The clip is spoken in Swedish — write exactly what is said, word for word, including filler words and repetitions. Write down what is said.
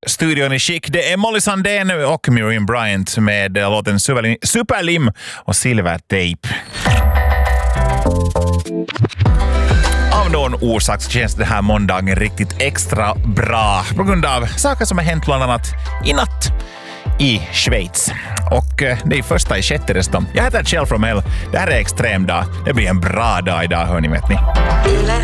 Studion i skick. Det är Molly Sandén och Miriam Bryant med låten Superlim och Silvertejp. Av någon orsak så känns det här måndagen riktigt extra bra på grund av saker som har hänt bland annat i natt i Schweiz. Och det är första i sjätte dessutom. Jag heter Kjell from Hell. Det här är extrem dag. Det blir en bra dag idag, hör ni, vet ni.